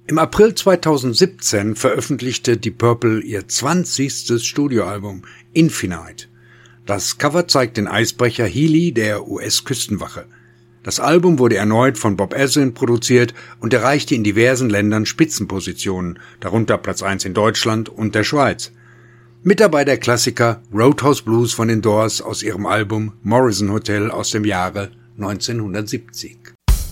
Im April 2017 veröffentlichte Deep Purple ihr 20. Studioalbum Infinite. Das Cover zeigt den Eisbrecher Healy der US-Küstenwache. Das Album wurde erneut von Bob Ezrin produziert und erreichte in diversen Ländern Spitzenpositionen, darunter Platz 1 in Deutschland und der Schweiz. Mit dabei der Klassiker Roadhouse Blues von den Doors aus ihrem Album Morrison Hotel aus dem Jahre 1970.